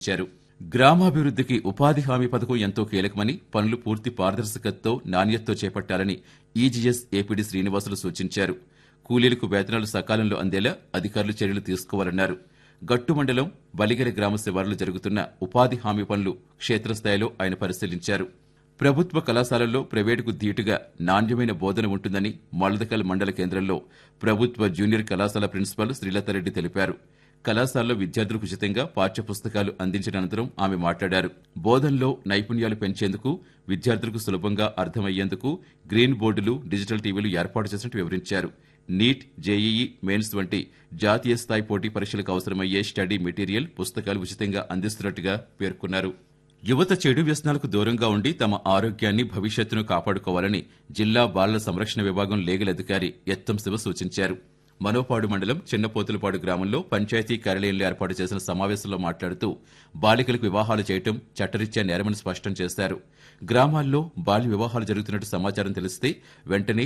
ఇచ్చారు. గ్రామాభివృద్ధికి ఉపాధి హామీ పథకం ఎంతో కీలకమని, పనులు పూర్తి పారదర్శకతతో నాణ్యతతో చేపట్టాలని ఈజీఎస్ ఏపీడీ శ్రీనివాసులు సూచించారు. కూలీలకు వేతనాలు సకాలంలో అందేలా అధికారులు చర్యలు తీసుకోవాలన్నారు. గట్టు మండలం బలిగెర గ్రామ శివారులో జరుగుతున్న ఉపాధి హామీ పనులు క్షేత్రస్థాయిలో ఆయన పరిశీలించారు. ప్రభుత్వ కళాశాలల్లో ప్రైవేటుకు ధీటుగా నాణ్యమైన బోధన ఉంటుందని మల్దకల్ మండల కేంద్రంలో ప్రభుత్వ జూనియర్ కళాశాల ప్రిన్సిపాల్ శ్రీలతారెడ్డి తెలిపారు. కళాశాలలో విద్యార్థులకు ఉచితంగా పాఠ్యపుస్తకాలు అందించిన అనంతరం ఆమె మాట్లాడారు. బోధనలో నైపుణ్యాలు పెంచేందుకు, విద్యార్థులకు సులభంగా అర్థమయ్యేందుకు గ్రీన్ బోర్డులు, డిజిటల్ టీవీలు ఏర్పాటు చేసినట్టు వివరించారు. నీట్, జేఈఈ మెయిన్స్ వంటి జాతీయ స్థాయి పోటీ పరీక్షలకు అవసరమయ్యే స్టడీ మెటీరియల్, పుస్తకాలు ఉచితంగా అందిస్తున్నట్టుగా పేర్కొన్నారు. యువత చెడు వ్యసనాలకు దూరంగా ఉండి తమ ఆరోగ్యాన్ని, భవిష్యత్తును కాపాడుకోవాలని జిల్లా బాలల సంరక్షణ విభాగం లీగల్ అధికారి ఎత్తం శివ సూచించారు. మనోపాడు మండలం చిన్నపోతులపాడు గ్రామంలో పంచాయతీ కార్యాలయంలో ఏర్పాటు చేసిన సమావేశంలో మాట్లాడుతూ బాలికలకు వివాహాలు చేయటం చట్టరీత్యా నేరమని స్పష్టం చేశారు. గ్రామాల్లో బాల్య వివాహాలు జరుగుతున్నట్టు సమాచారం తెలిస్తే వెంటనే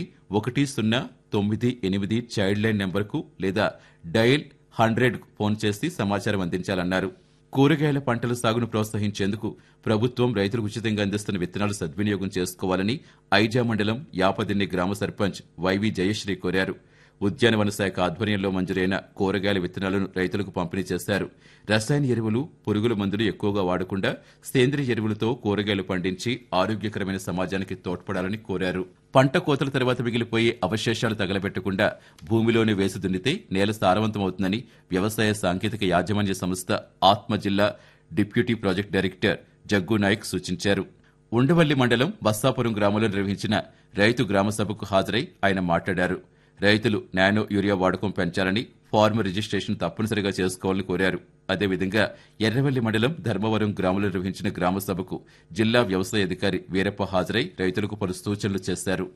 1098 చైల్డ్ లైన్ నెంబర్కు లేదా డయల్ 100 ఫోన్ చేసి సమాచారం అందించాలన్నారు. కూరగాయల పంటల సాగును ప్రోత్సహించేందుకు ప్రభుత్వం రైతులకు ఉచితంగా అందిస్తున్న విత్తనాలు సద్వినియోగం చేసుకోవాలని ఐజా మండలం యాపదిన్నె గ్రామ సర్పంచ్ వైవి జయశ్రీ కోరారు. ఉద్యానవన శాఖ ఆధ్వర్యంలో మంజూరైన కూరగాయల విత్తనాలను రైతులకు పంపిణీ చేశారు. రసాయన ఎరువులు, పురుగుల మందులు ఎక్కువగా వాడకుండా సేంద్రియ ఎరువులతో కూరగాయలు పండించి ఆరోగ్యకరమైన సమాజానికి తోడ్పడాలని కోరారు. పంట కోతల తర్వాత మిగిలిపోయే అవశేషాలు తగలబెట్టకుండా భూమిలోనే వేసి దున్నితే నేల సారవంతమవుతుందని వ్యవసాయ సాంకేతిక యాజమాన్య సంస్థ ఆత్మ జిల్లా deputy project director jug Naik సూచించారు. ఉండవల్లి మండలం బస్సాపురం గ్రామంలో నిర్వహించిన రైతు గ్రామ సభకు హాజరై ఆయన మాట్లాడారు. రైతులు నానో యూరియా వాడకం పెంచాలని, ఫార్మర్ రిజిస్ట్రేషన్ తప్పనిసరిగా చేసుకోవాలని కోరారు. అదేవిధంగా ఎర్రవల్లి మండలం ధర్మవరం గ్రామంలో నిర్వహించిన గ్రామ సభకు జిల్లా వ్యవసాయ అధికారి వీరప్ప హాజరై రైతులకు పలు సూచనలు చేశారు.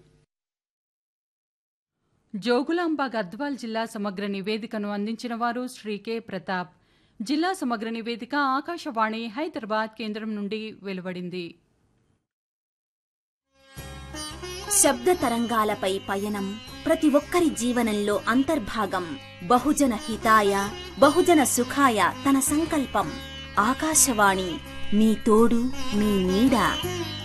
జోగులాంబ గద్వాల్ జిల్లా సమగ్ర నివేదికను అందించిన వారు శ్రీ కె ప్రతాప్. జిల్లా సమగ్ర నివేదిక ఆకాశవాణి హైదరాబాద్ కేంద్రం నుండి వెలువడింది. శబ్ద తరంగాలపై పయనం ప్రతి ఒక్కరి జీవనంలో అంతర్భాగం. బహుజన హితాయ బహుజన సుఖాయ తన సంకల్పం. ఆకాశవాణి మీ తోడు, మీ నీడ.